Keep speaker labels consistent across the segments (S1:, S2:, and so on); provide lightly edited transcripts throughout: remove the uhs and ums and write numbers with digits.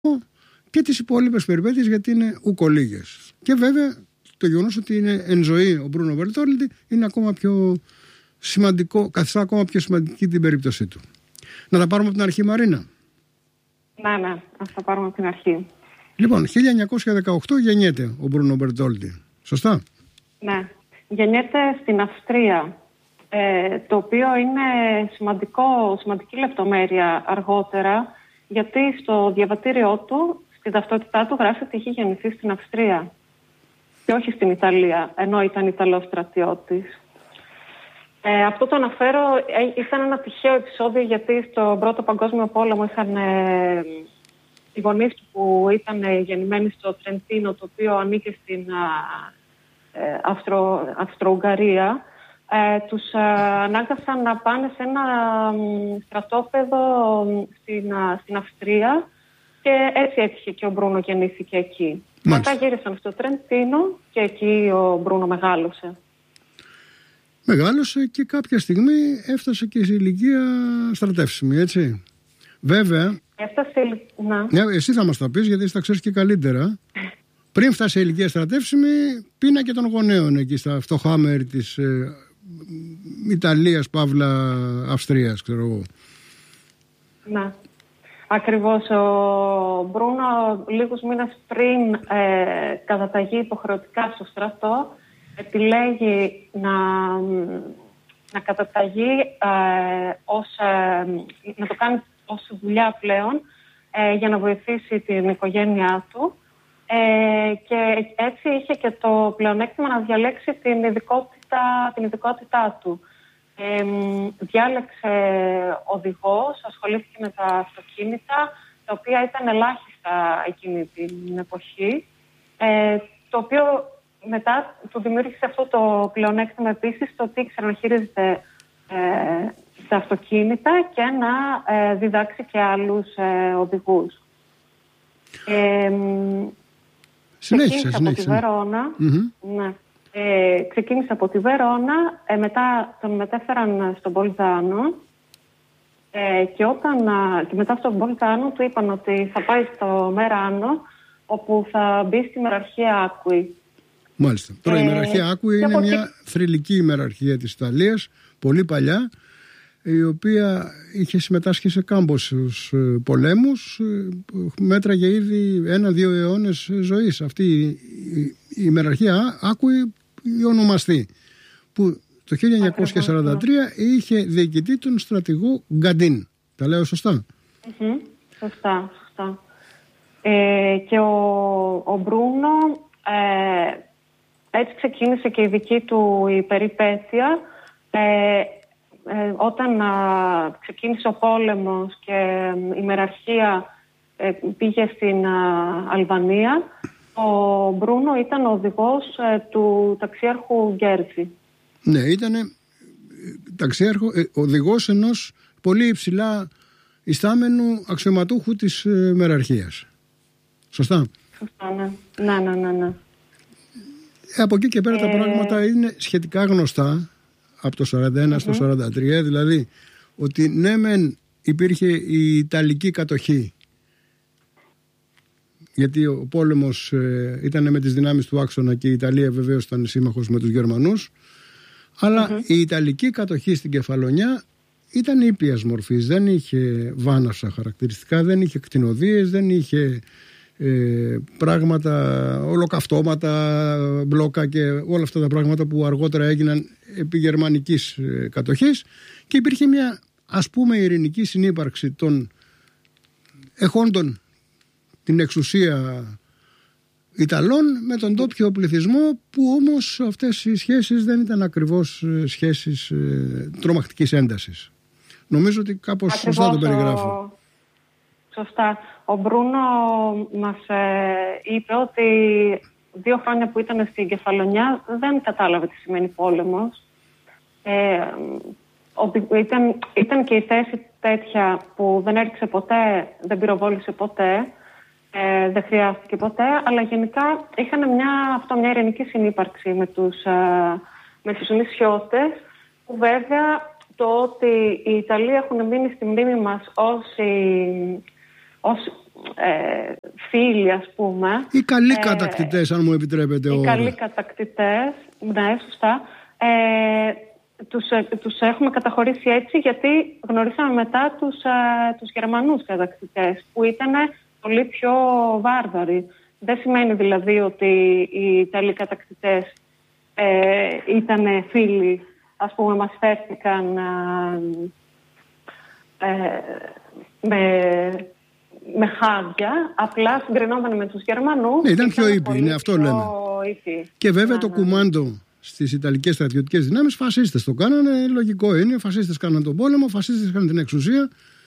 S1: και τις υπόλοιπες περιπέτειες, γιατί είναι ουκολίγες. Και βέβαια το γεγονός ότι είναι εν ζωή ο Μπρούνο Μπερτόλντι είναι ακόμα πιο σημαντικό, καθιστά ακόμα πιο σημαντική την περίπτωσή του. Να τα πάρουμε από την αρχή, Μαρίνα.
S2: Ναι, ας τα πάρουμε από την αρχή.
S1: Λοιπόν, 1918 γεννιέται ο Μπρούνο Μπερτόλντι. Σωστά?
S2: Ναι. Γεννιέται στην Αυστρία, το οποίο είναι σημαντική λεπτομέρεια αργότερα, γιατί στο διαβατήριό του, στην ταυτότητά του, γράφει ότι είχε γεννηθεί στην Αυστρία και όχι στην Ιταλία, ενώ ήταν Ιταλός στρατιώτης. Αυτό το αναφέρω, ήταν ένα τυχαίο επεισόδιο, γιατί στον Πρώτο Παγκόσμιο Πόλεμο είχαν οι γονείς του που ήταν γεννημένοι στο Τρεντίνο, το οποίο ανήκε στην Αυστρο-Ουγγαρία, τους ανάγκασαν να πάνε σε ένα στρατόπεδο στην Αυστρία και έτσι έτυχε και ο Μπρούνο γεννήθηκε εκεί. Μετά γύρισαν στο Τρεντίνο και εκεί ο Μπρούνο μεγάλωσε.
S1: Μεγάλωσε και κάποια στιγμή έφτασε και σε ηλικία στρατεύσιμη, έτσι. Βέβαια. Εσύ θα μας τα πεις, γιατί εσύ τα ξέρεις και καλύτερα. Πριν φτάσει σε ηλικία στρατεύσιμη, πίνακε των γονέων εκεί στα φτωχά μέρη της Ιταλίας, παύλα Αυστρίας, ξέρω εγώ.
S2: Ναι. Ακριβώς. Ο Μπρούνο λίγους μήνες πριν καταταγεί υποχρεωτικά στο στρατό, επιλέγει να καταταγεί να το κάνει ως δουλειά πλέον, για να βοηθήσει την οικογένειά του, και έτσι είχε και το πλεονέκτημα να διαλέξει την ειδικότητά του. Διάλεξε οδηγός, ασχολήθηκε με τα αυτοκίνητα, τα οποία ήταν ελάχιστα εκείνη την εποχή, το οποίο μετά του δημιούργησε αυτό το πλεονέκτημα επίσης, το ότι ήξερε να χειρίζεται τα αυτοκίνητα και να διδάξει και άλλους οδηγούς. Ξεκίνησε από τη Βερόνα. Ναι. Ξεκίνησε από τη Βερόνα, μετά τον μετέφεραν στον Μπολζάνο, και μετά στον Μπολζάνο του είπαν ότι θα πάει στο Μεράνο, όπου θα μπει στη μεραρχία Άκουη.
S1: Μάλιστα. Τώρα η μεραρχία Άκουη είναι μια θρυλική μεραρχία της Ιταλίας, πολύ παλιά, η οποία είχε συμμετάσχει σε κάμποσους πολέμους, μέτραγε ήδη 1-2 αιώνες ζωής. Αυτή η μεραρχία Άκουη, η ονομαστή, που το 1943 είχε διοικητή τον στρατηγό Γκαντίν. Τα λέω σωστά?
S2: Σωστά. Και ο Μπρούνο έτσι ξεκίνησε και η δική του η περιπέτεια. Όταν ξεκίνησε ο πόλεμος και η μεραρχία πήγε στην Αλβανία, ο Μπρούνο ήταν ο οδηγός του ταξίαρχου Γκέρτζη.
S1: Ναι, ήταν οδηγός ενός πολύ υψηλά ιστάμενου αξιωματούχου της μεραρχίας. Σωστά?
S2: Σωστά, ναι.
S1: Από εκεί και πέρα τα πράγματα είναι σχετικά γνωστά, από το 1941 στο 1943, δηλαδή ότι ναι μεν υπήρχε η Ιταλική κατοχή, γιατί ο πόλεμος ήταν με τις δυνάμεις του άξονα και η Ιταλία βεβαίως ήταν σύμμαχος με τους Γερμανούς, αλλά η Ιταλική κατοχή στην Κεφαλονιά ήταν ήπιας μορφής, δεν είχε βάναυσα χαρακτηριστικά, δεν είχε κτηνοδείες, δεν είχε πράγματα, ολοκαυτώματα, μπλόκα και όλα αυτά τα πράγματα που αργότερα έγιναν επί γερμανικής κατοχής, και υπήρχε μια, ας πούμε, ειρηνική συνύπαρξη των εχόντων την εξουσία Ιταλών με τον τόπιο πληθυσμό, που όμως αυτές οι σχέσεις δεν ήταν ακριβώς σχέσεις τρομακτικής έντασης. Νομίζω ότι κάπως σωστά το περιγράφω.
S2: Σωστά. Ο Μπρούνο μας είπε ότι 2 χρόνια που ήταν στην Κεφαλονιά δεν κατάλαβε τι σημαίνει πόλεμος. Ήταν και η θέση τέτοια που δεν έριξε ποτέ, δεν πυροβόλησε ποτέ, δεν χρειάστηκε ποτέ, αλλά γενικά είχαν μια ειρηνική συνύπαρξη με τους νησιώτες, που βέβαια το ότι οι Ιταλοί έχουν μείνει στη μνήμη μας ως ως φίλοι, ας πούμε.
S1: Οι καλοί κατακτητές, αν μου επιτρέπετε.
S2: Οι καλοί κατακτητές, ναι, σωστά. Τους έχουμε καταχωρήσει έτσι γιατί γνωρίσαμε μετά τους Γερμανούς κατακτητές, που ήταν πολύ πιο βάρβαροι. Δεν σημαίνει δηλαδή ότι οι Ιταλοί κατακτητές ήταν φίλοι, ας πούμε, μας φέρθηκαν με χάδια, απλά συγκρινόταν με τους Γερμανούς.
S1: Ναι, ήταν πιο ήπιοι, αυτό λέμε. Και βέβαια το κουμάντο στις Ιταλικές στρατιωτικές δυνάμεις, φασίστες το κάνανε, λογικό είναι, φασίστες κάναν τον πόλεμο, φασίστες κάναν την εξουσία.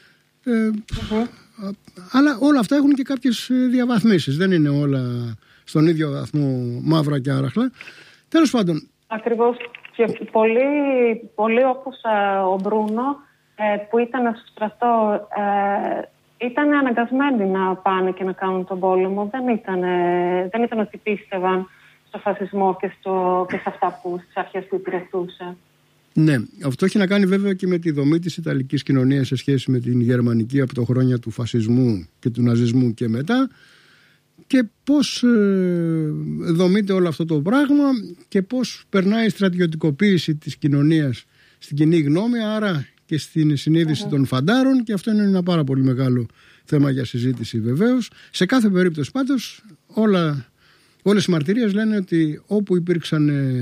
S1: Αλλά όλα αυτά έχουν και κάποιες διαβαθμίσεις, δεν είναι όλα στον ίδιο βαθμό μαύρα και άραχλα. Τέλος πάντων.
S2: Ακριβώς, και πολύ όπως ο Μπρούνο που ήταν στο στρατό, ήταν αναγκασμένοι να πάνε και να κάνουν τον πόλεμο. Δεν ήταν ότι πίστευαν στο φασισμό και σε αυτά που στις αρχές που υπηρετούσε.
S1: Ναι, αυτό έχει να κάνει βέβαια και με τη δομή της Ιταλικής κοινωνίας σε σχέση με την γερμανική από τα χρόνια του φασισμού και του ναζισμού και μετά, και πώς δομείται όλο αυτό το πράγμα και πώς περνάει η στρατιωτικοποίηση της κοινωνίας στην κοινή γνώμη, άρα και στην συνείδηση των φαντάρων, και αυτό είναι ένα πάρα πολύ μεγάλο θέμα για συζήτηση βεβαίως. Σε κάθε περίπτωση πάντως όλες οι μαρτυρίες λένε ότι όπου υπήρξε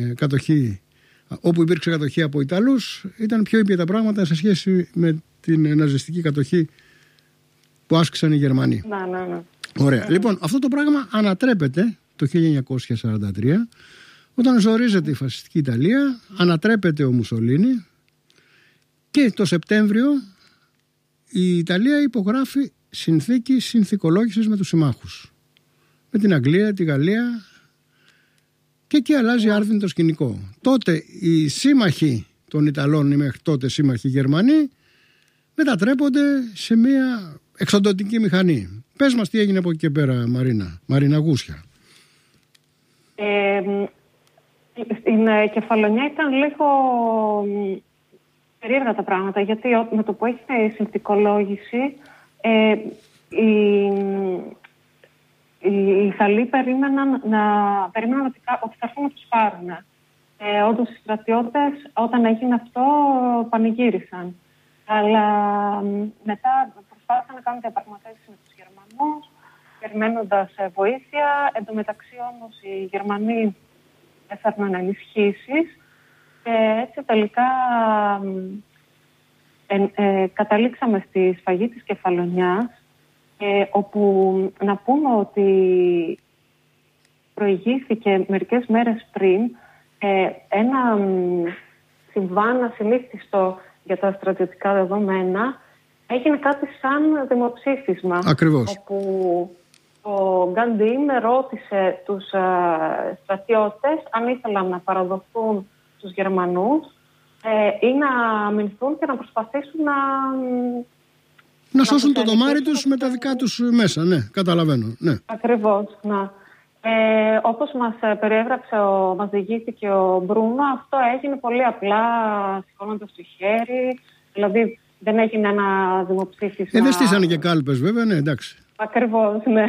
S1: κατοχή από Ιταλούς ήταν πιο ήπια τα πράγματα σε σχέση με την ναζιστική κατοχή που άσκησαν οι Γερμανοί.
S2: Ναι.
S1: Ωραία. Λοιπόν, αυτό το πράγμα ανατρέπεται το 1943 όταν ζορίζεται η φασιστική Ιταλία, ανατρέπεται ο Μουσολίνι και το Σεπτέμβριο η Ιταλία υπογράφει συνθήκη συνθηκολόγησης με τους συμμάχους. Με την Αγγλία, τη Γαλλία, και εκεί αλλάζει άρδιν το σκηνικό. Τότε οι σύμμαχοι των Ιταλών, οι μέχρι τότε σύμμαχοι Γερμανοί, μετατρέπονται σε μια εξοντωτική μηχανή. Πες μας τι έγινε από εκεί και πέρα, Μαρίνα Γούσια.
S2: Στην Κεφαλονιά ήταν λίγο περίεργα τα πράγματα, γιατί με το που έγινε η συνθηκολόγηση, οι Ιταλοί περίμεναν ότι θα έρθουν να τους πάρουν. Όντως οι στρατιώτες, όταν έγινε αυτό, πανηγύρισαν. Αλλά μετά προσπάθησαν να κάνουν διαπραγματεύσεις με τους Γερμανούς, περιμένοντας βοήθεια. Εν τω μεταξύ όμως οι Γερμανοί έφερναν ενισχύσεις και έτσι τελικά καταλήξαμε στη σφαγή της Κεφαλονιάς, όπου να πούμε ότι προηγήθηκε μερικές μέρες πριν ένα συμβάν ασυνήθιστο για τα στρατιωτικά δεδομένα. Έγινε κάτι σαν δημοψήφισμα.
S1: Ακριβώς.
S2: Όπου ο Γκαντίν ρώτησε τους στρατιώτες αν ήθελαν να παραδοθούν στους Γερμανούς ή να αμυνθούν και να προσπαθήσουν να
S1: σώσουν το δωμάρι τους με τα δικά τους μέσα. Ναι, καταλαβαίνω. Ναι.
S2: Ακριβώς, ναι. Όπως μας περιέγραψε, μας διηγήθηκε ο Μπρούνο, αυτό έγινε πολύ απλά, σηκώνοντας το χέρι. Δηλαδή δεν έγινε ένα δημοψήφισμα.
S1: Δεν στήσανε και κάλπες βέβαια, ναι, εντάξει.
S2: Ακριβώς, ναι.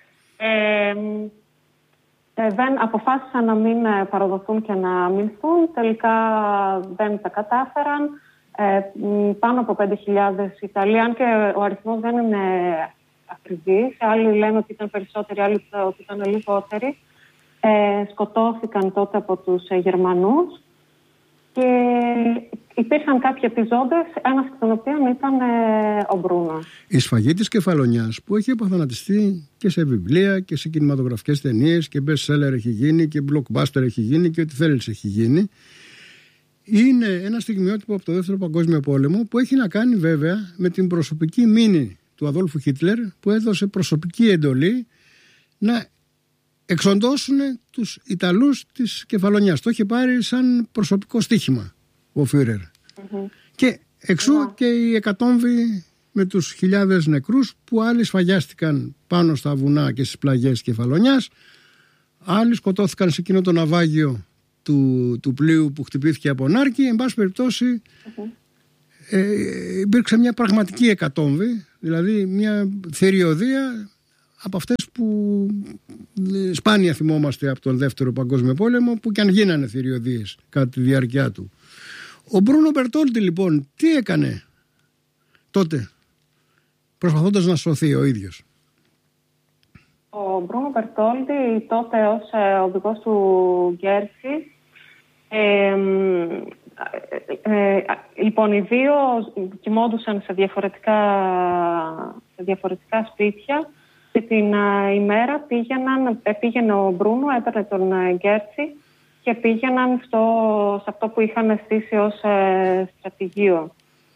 S2: Δεν αποφάσισαν να μην παραδοθούν και να αμυνθούν. Τελικά δεν τα κατάφεραν. Πάνω από 5.000 Ιταλοί, αν και ο αριθμός δεν είναι ακριβής. Άλλοι λένε ότι ήταν περισσότεροι, άλλοι ότι ήταν λιγότεροι. Σκοτώθηκαν τότε από τους Γερμανούς και υπήρχαν κάποιοι επιζώντες, ένας εκ των οποίων ήταν ο Μπρούνο. Η
S1: σφαγή της Κεφαλονιάς, που έχει αποθανατιστεί και σε βιβλία και σε κινηματογραφικές ταινίες και best seller έχει γίνει και blockbuster έχει γίνει και ό,τι θέλεις έχει γίνει, είναι ένα στιγμιότυπο από το Δεύτερο Παγκόσμιο Πόλεμο που έχει να κάνει βέβαια με την προσωπική μήνυ του Αδόλφου Χίτλερ, που έδωσε προσωπική εντολή να εξοντώσουν τους Ιταλούς της Κεφαλονιάς. Το είχε πάρει σαν προσωπικό στοίχημα ο Φιούρερ. Και εξού και η εκατόμβη με τους χιλιάδες νεκρούς, που άλλοι σφαγιάστηκαν πάνω στα βουνά και στις πλαγιές της Κεφαλονιάς, άλλοι σκοτώθηκαν σε εκείνο το ναυάγιο του πλοίου που χτυπήθηκε από νάρκη. Εν πάση περιπτώσει υπήρξε μια πραγματική εκατόμβη, δηλαδή μια θηριωδία από αυτές που σπάνια θυμόμαστε από τον Δεύτερο Παγκόσμιο Πόλεμο, που κι αν γίνανε θηριωδίες κατά τη διάρκεια του. Ο Μπρούνο Μπερτόλτι λοιπόν τι έκανε τότε, προσπαθώντας να σωθεί ο ίδιος?
S2: Ο Μπρούνο Μπερτόλτι τότε ως οδηγός του Γκέρτσι, λοιπόν οι δύο κοιμόντουσαν σε διαφορετικά σπίτια και την ημέρα πήγαινε ο Μπρούνο, έπαιρνε τον Γκέρτσι και πήγαιναν σε αυτό που είχαν στήσει ως στρατηγείο.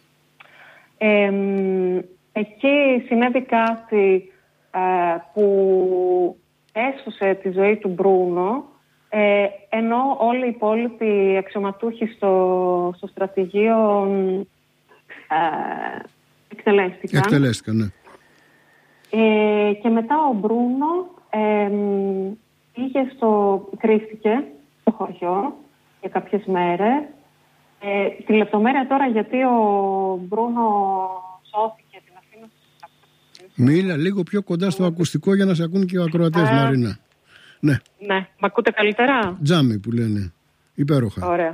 S2: Εκεί συνέβη κάτι που έσωσε τη ζωή του Μπρούνο, ενώ όλοι οι υπόλοιποι αξιωματούχοι στο στρατηγείο εκτελέστηκαν.
S1: Ναι.
S2: Και μετά ο Μπρούνο κρύφτηκε στο χωριό για κάποιες μέρες. Τη λεπτομέρεια τώρα γιατί ο Μπρούνο σώθηκε, την αφήνω.
S1: Μίλα λίγο πιο κοντά στο ακουστικό για να σε ακούν και οι ακροατές, Μαρίνα. Ναι.
S2: Ναι, μ' ακούτε καλύτερα?
S1: Τζάμι που λένε, υπέροχα.
S2: Ωραία.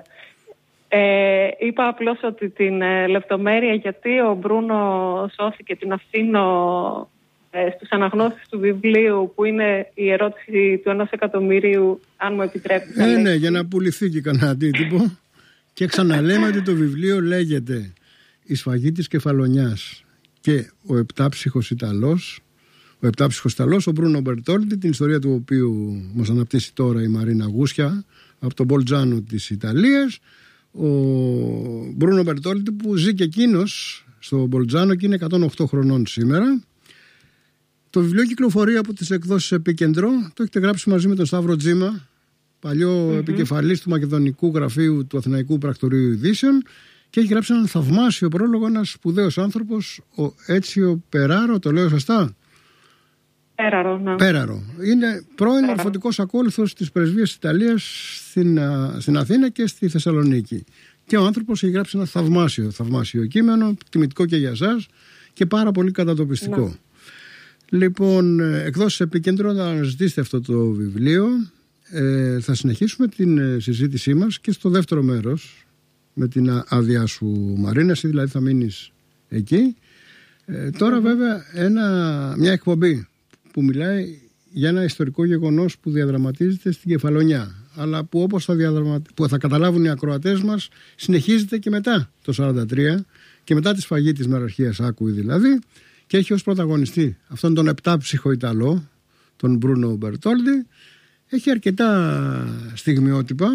S2: Είπα απλώς ότι την λεπτομέρεια γιατί ο Μπρούνο σώθηκε την αφήνω στους αναγνώστες του βιβλίου, που είναι η ερώτηση του 1 εκατομμυρίου, αν μου επιτρέπετε.
S1: Ναι, για να πουληθεί και κανένα αντίτυπο. Και ξαναλέμε ότι το βιβλίο λέγεται «Η σφαγή της Κεφαλονιάς» και «Ο επτάψυχος Ιταλός». Ο επτάψυχος Ιταλός, ο Μπρούνο Μπερτόλτι, την ιστορία του οποίου μας αναπτύσσει τώρα η Μαρίνα Γούσια από τον Μπολτζάνο της Ιταλίας. Ο Μπρούνο Μπερτόλτι που ζει και εκείνος στο Μπολτζάνο και είναι 108 χρονών σήμερα. Το βιβλίο κυκλοφορεί από τις εκδόσεις Επίκεντρο. Το έχετε γράψει μαζί με τον Σταύρο Τζίμα, παλιό επικεφαλής του Μακεδονικού Γραφείου του Αθηναϊκού Πρακτορείου Ειδήσεων, και έχει γράψει έναν θαυμάσιο πρόλογο ένας σπουδαίος άνθρωπος, ο Έτσιο Περάρο. Το λέω σωστά?
S2: Πέραρο, ναι.
S1: Πέραρο. Είναι πρώην μορφωτικός ακόλουθος της πρεσβείας της Ιταλίας στην Αθήνα και στη Θεσσαλονίκη. Και ο άνθρωπος έχει γράψει ένα θαυμάσιο κείμενο, τιμητικό και για εσάς και πάρα πολύ κατατοπιστικό. Ναι. Λοιπόν, εκδόσεις Επίκεντρο, να αναζητήσετε αυτό το βιβλίο. Θα συνεχίσουμε την συζήτησή μας και στο δεύτερο μέρος, με την άδειά σου, Μαρίνα, εσύ δηλαδή θα μείνεις εκεί. Τώρα βέβαια μια εκπομπή που μιλάει για ένα ιστορικό γεγονός που διαδραματίζεται στην Κεφαλονιά, αλλά που όπως που θα καταλάβουν οι ακροατές μας, συνεχίζεται και μετά το 1943 και μετά τη σφαγή της μεραρχίας Άκουη δηλαδή, και έχει ως πρωταγωνιστή αυτόν τον επτάψυχο Ιταλό, τον Μπρούνο Μπερτόλτι. Έχει αρκετά στιγμιότυπα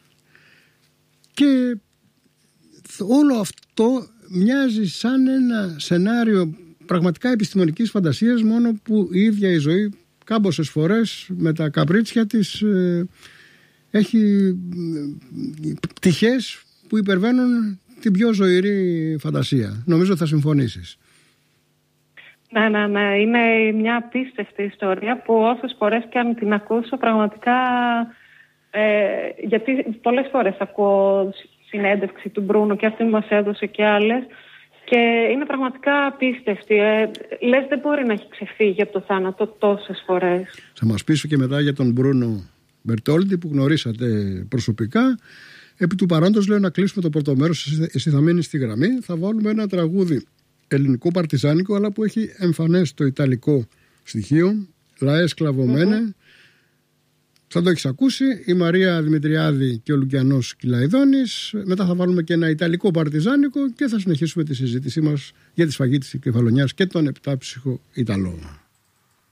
S1: και όλο αυτό μοιάζει σαν ένα σενάριο πραγματικά επιστημονικής φαντασίας, μόνο που η ίδια η ζωή κάμποσες φορές με τα καπρίτσια της έχει πτυχές που υπερβαίνουν την πιο ζωηρή φαντασία. Νομίζω θα συμφωνήσεις.
S2: Ναι. Είναι μια απίστευτη ιστορία που όσες φορές και αν την ακούσω πραγματικά, γιατί πολλές φορές ακούω συνέντευξη του Μπρούνο και αυτή μας έδωσε και άλλες, και είναι πραγματικά απίστευτη. Λες δεν μπορεί να έχει ξεφύγει από το θάνατο τόσες φορές.
S1: Θα μας πεις και μετά για τον Μπρούνο Μπερτόλτι που γνωρίσατε προσωπικά. Επί του παρόντος λέω να κλείσουμε το πρώτο μέρος, εσύ θα μείνεις στη γραμμή. Θα βάλουμε ένα τραγούδι ελληνικό παρτιζάνικο, αλλά που έχει εμφανές το ιταλικό στοιχείο, «Λαέ σκλαβωμένε». Θα το έχεις ακούσει, η Μαρία Δημητριάδη και ο Λουκιανός Κυλαϊδόνης. Μετά θα βάλουμε και ένα ιταλικό παρτιζάνικο και θα συνεχίσουμε τη συζήτησή μας για τη σφαγή της Κεφαλονιάς και τον επτάψυχο Ιταλό.